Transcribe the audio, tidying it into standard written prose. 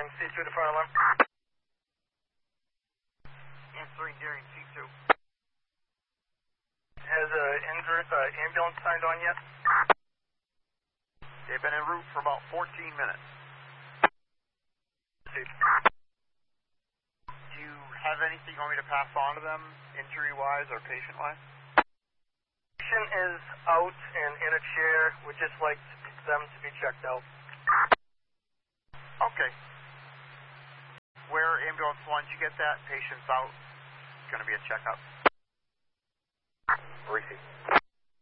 line, C2 to front alarm. Answering during C2. Has an injured ambulance signed on yet? They've been en route for about 14 minutes. Do you have anything you want me to pass on to them, injury-wise or patient-wise? Patient is out and in a chair. Would just like them to be checked out. Okay. Where ambulance 1, did you get that? Patient's out. It's going to be a checkup. Receive.